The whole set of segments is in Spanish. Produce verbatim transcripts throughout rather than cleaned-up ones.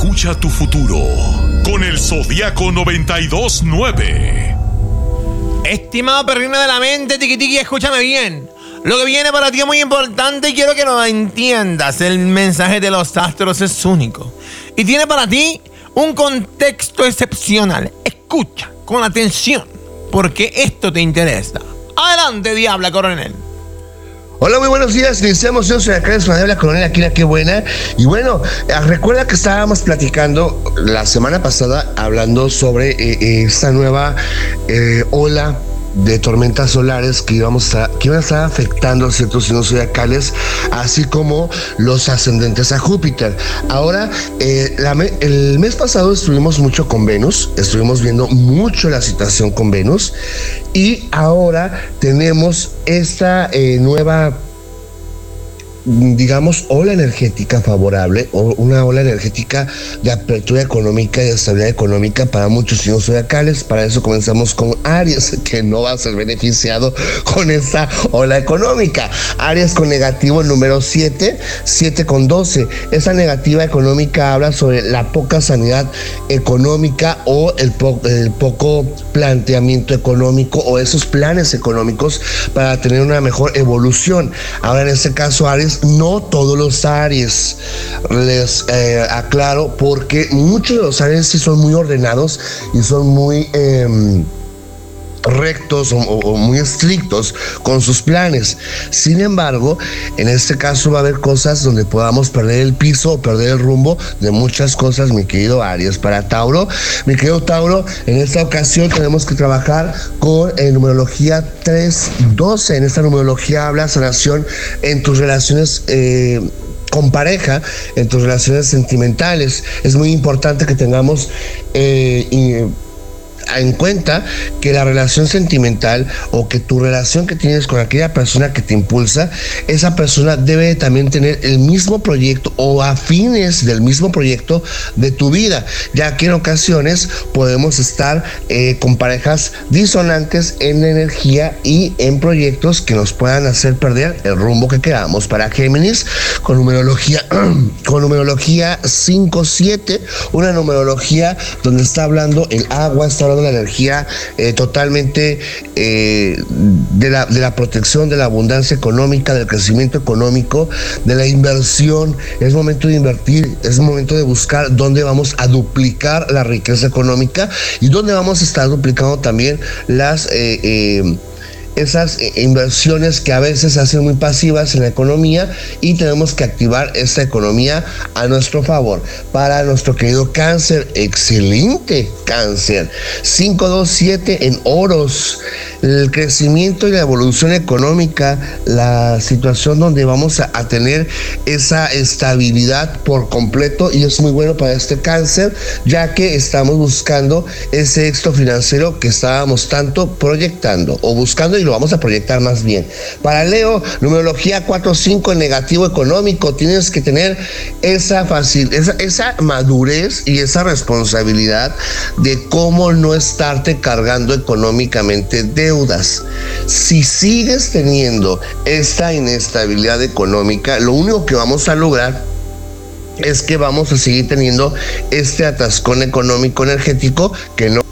Escucha tu futuro con el Zodiaco noventa y dos nueve. Estimado perrino de la mente, tiqui tiqui, escúchame bien. Lo que viene para ti es muy importante y quiero que lo entiendas. El mensaje de los astros es único y tiene para ti un contexto excepcional. Escucha con atención, porque esto te interesa. Adelante, Diabla Coronel. Hola, muy buenos días. Iniciamos. Yo soy acá, es la Diabla Coronel, aquí la que buena. Y bueno, recuerda que estábamos platicando la semana pasada hablando sobre eh, esta nueva eh, ola de tormentas solares que, íbamos a, que iban a estar afectando a ciertos signos zodiacales, así como los ascendentes a Júpiter. Ahora, eh, la, el mes pasado estuvimos mucho con Venus, estuvimos viendo mucho la situación con Venus, y ahora tenemos esta eh, nueva, digamos, ola energética favorable, o una ola energética de apertura económica y de estabilidad económica para muchos signos zodiacales. Para eso comenzamos con Aries, que no va a ser beneficiado con esta ola económica. Aries con negativo número siete, siete con doce. Esa negativa económica habla sobre la poca sanidad económica o el, po el poco planteamiento económico o esos planes económicos para tener una mejor evolución. Ahora, en este caso, Aries, no todos los Aries, les eh, aclaro, porque muchos de los Aries sí son muy ordenados y son muy eh, rectos o, o muy estrictos con sus planes. Sin embargo, en este caso va a haber cosas donde podamos perder el piso o perder el rumbo de muchas cosas, mi querido Aries. Para Tauro, mi querido Tauro, en esta ocasión tenemos que trabajar con eh, numerología tres doce. En esta numerología habla sanación en tus relaciones eh, con pareja, en tus relaciones sentimentales. Es muy importante que tengamos eh, y, en cuenta que la relación sentimental o que tu relación que tienes con aquella persona que te impulsa, esa persona debe también tener el mismo proyecto o afines del mismo proyecto de tu vida, ya que en ocasiones podemos estar eh, con parejas disonantes en energía y en proyectos que nos puedan hacer perder el rumbo que queramos. Para Géminis, con numerología con numerología cinco siete, una numerología donde está hablando el agua, está hablando de la energía eh, totalmente eh, de, la, de la protección, de la abundancia económica, del crecimiento económico, de la inversión. Es momento de invertir, es momento de buscar dónde vamos a duplicar la riqueza económica y dónde vamos a estar duplicando también las eh, eh, esas inversiones que a veces se hacen muy pasivas en la economía, y tenemos que activar esta economía a nuestro favor. Para nuestro querido Cáncer, excelente Cáncer, cinco dos siete en oros, el crecimiento y la evolución económica, la situación donde vamos a, a tener esa estabilidad por completo, y es muy bueno para este Cáncer, ya que estamos buscando ese éxito financiero que estábamos tanto proyectando o buscando, y lo vamos a proyectar más bien. Para Leo, numerología cuatro cinco en negativo económico. Tienes que tener esa fácil, esa, esa madurez y esa responsabilidad de cómo no estarte cargando económicamente deudas. Si sigues teniendo esta inestabilidad económica, lo único que vamos a lograr es que vamos a seguir teniendo este atascón económico energético que no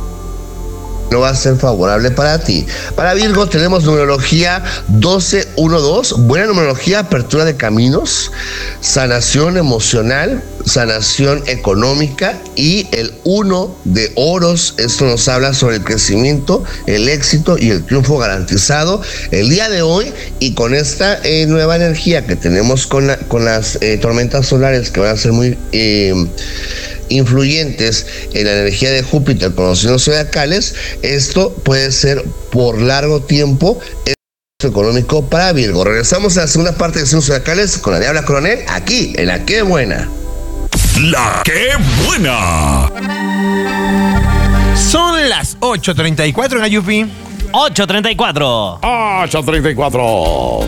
no va a ser favorable para ti. Para Virgo tenemos numerología doce uno dos, buena numerología, apertura de caminos, sanación emocional, sanación económica, y el uno de oros. Esto nos habla sobre el crecimiento, el éxito y el triunfo garantizado el día de hoy. Y con esta eh, nueva energía que tenemos con, la, con las eh, tormentas solares, que van a ser muy eh, influyentes en la energía de Júpiter con los signos zodiacales, esto puede ser por largo tiempo económico para Virgo. Regresamos a la segunda parte de signos zodiacales con la Diabla Coronel, aquí en La Qué Buena. La Qué Buena. Son las ocho treinta y cuatro en Ayupi. ocho treinta y cuatro. ocho treinta y cuatro.